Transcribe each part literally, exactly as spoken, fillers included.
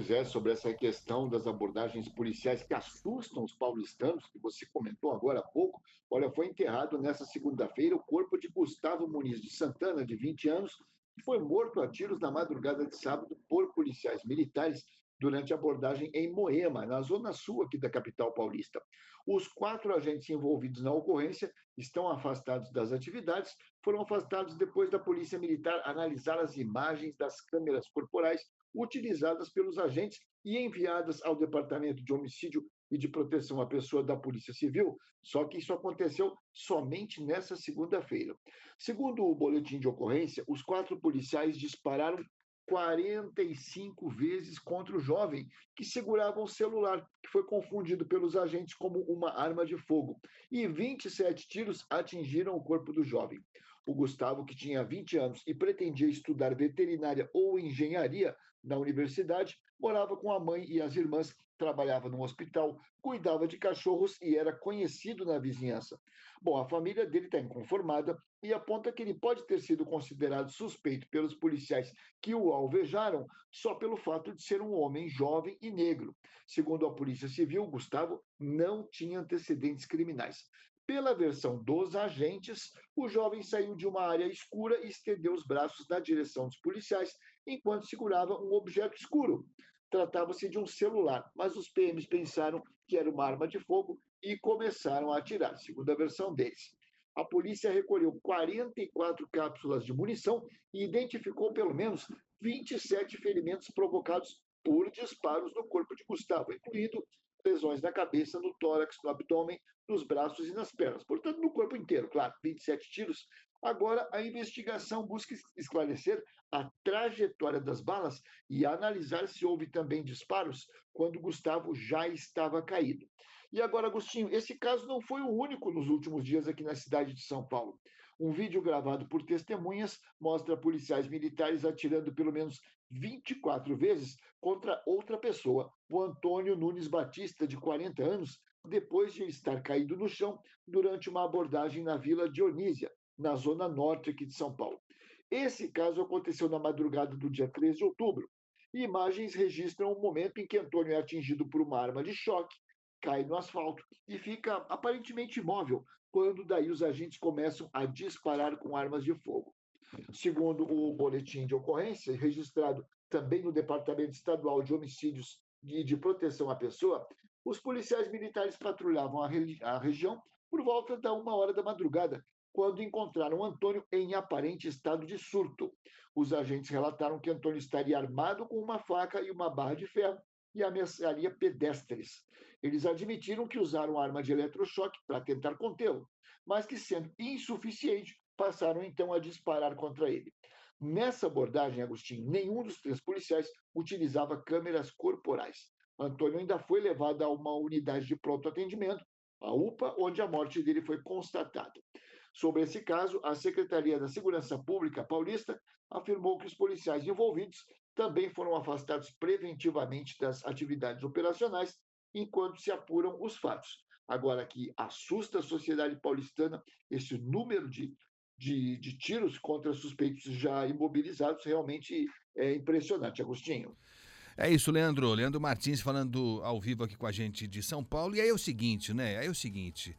Pois é, sobre essa questão das abordagens policiais que assustam os paulistanos, que você comentou agora há pouco. Olha, foi enterrado nessa segunda-feira o corpo de Gustavo Muniz de Santana, de vinte anos, que foi morto a tiros na madrugada de sábado por policiais militares durante a abordagem em Moema, na zona sul aqui da capital paulista. Os quatro agentes envolvidos na ocorrência estão afastados das atividades, foram afastados depois da Polícia Militar analisar as imagens das câmeras corporais utilizadas pelos agentes e enviadas ao Departamento de Homicídio e de Proteção à Pessoa da Polícia Civil, só que isso aconteceu somente nessa segunda-feira. Segundo o boletim de ocorrência, os quatro policiais dispararam quarenta e cinco vezes contra o jovem que segurava um celular, que foi confundido pelos agentes como uma arma de fogo, e vinte e sete tiros atingiram o corpo do jovem. O Gustavo, que tinha vinte anos e pretendia estudar veterinária ou engenharia na universidade, morava com a mãe e as irmãs, trabalhava num hospital, cuidava de cachorros e era conhecido na vizinhança. Bom, a família dele está inconformada e aponta que ele pode ter sido considerado suspeito pelos policiais que o alvejaram só pelo fato de ser um homem jovem e negro. Segundo a Polícia Civil, Gustavo não tinha antecedentes criminais. Pela versão dos agentes, o jovem saiu de uma área escura e estendeu os braços na direção dos policiais enquanto segurava um objeto escuro. Tratava-se de um celular, mas os P Ms pensaram que era uma arma de fogo e começaram a atirar, segundo a versão deles. A polícia recolheu quarenta e quatro cápsulas de munição e identificou pelo menos vinte e sete ferimentos provocados por disparos no corpo de Gustavo, incluindo lesões na cabeça, no tórax, no abdômen, nos braços e nas pernas. Portanto, no corpo inteiro, claro, vinte e sete tiros. Agora, a investigação busca esclarecer a trajetória das balas e analisar se houve também disparos quando Gustavo já estava caído. E agora, Agostinho, esse caso não foi o único nos últimos dias aqui na cidade de São Paulo. Um vídeo gravado por testemunhas mostra policiais militares atirando pelo menos vinte e quatro vezes contra outra pessoa, o Antônio Nunes Batista, de quarenta anos, depois de estar caído no chão durante uma abordagem na Vila Dionísia, na zona norte aqui de São Paulo. Esse caso aconteceu na madrugada do dia treze de outubro. E imagens registram o momento em que Antônio é atingido por uma arma de choque, cai no asfalto e fica aparentemente imóvel, quando daí os agentes começam a disparar com armas de fogo. Segundo o boletim de ocorrência, registrado também no Departamento Estadual de Homicídios e de Proteção à Pessoa, os policiais militares patrulhavam a, re- a região por volta da uma hora da madrugada, quando encontraram Antônio em aparente estado de surto. Os agentes relataram que Antônio estaria armado com uma faca e uma barra de ferro e ameaçaria pedestres. Eles admitiram que usaram arma de eletrochoque para tentar contê-lo, mas que, sendo insuficiente, passaram então a disparar contra ele. Nessa abordagem, Agostinho, nenhum dos três policiais utilizava câmeras corporais. Antônio ainda foi levado a uma unidade de pronto atendimento, a U P A, onde a morte dele foi constatada. Sobre esse caso, a Secretaria da Segurança Pública paulista afirmou que os policiais envolvidos também foram afastados preventivamente das atividades operacionais enquanto se apuram os fatos. Agora, que assusta a sociedade paulistana esse número de, de, de tiros contra suspeitos já imobilizados, realmente é impressionante, Agostinho. É isso, Leandro. Leandro Martins falando ao vivo aqui com a gente de São Paulo. E aí é o seguinte, né? Aí é o seguinte,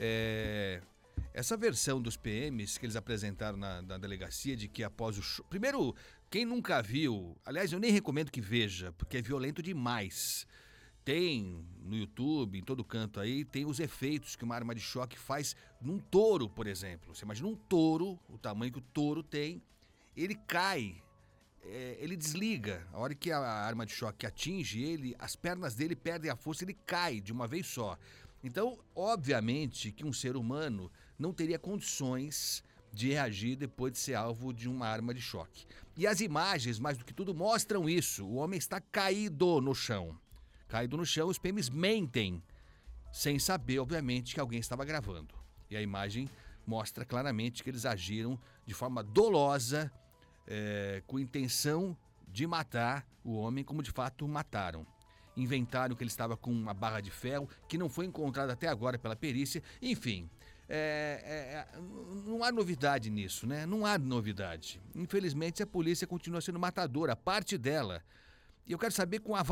é... essa versão dos P Ms que eles apresentaram na, na delegacia de que após o show... Primeiro, quem nunca viu... Aliás, eu nem recomendo que veja, porque é violento demais. Tem no YouTube, em todo canto aí, tem os efeitos que uma arma de choque faz num touro, por exemplo. Você imagina um touro, o tamanho que o touro tem, ele cai... É, ele desliga. A hora que a arma de choque atinge ele, as pernas dele perdem a força, ele cai de uma vez só. Então, obviamente que um ser humano não teria condições de reagir depois de ser alvo de uma arma de choque. E as imagens, mais do que tudo, mostram isso. O homem está caído no chão. Caído no chão, os P Ms mentem, sem saber, obviamente, que alguém estava gravando. E a imagem mostra claramente que eles agiram de forma dolosa, É, com intenção de matar o homem, como de fato mataram. Inventaram que ele estava com uma barra de ferro, que não foi encontrada até agora pela perícia. Enfim, é, é, não há novidade nisso, né? Não há novidade. Infelizmente, a polícia continua sendo matadora, parte dela. E eu quero saber com a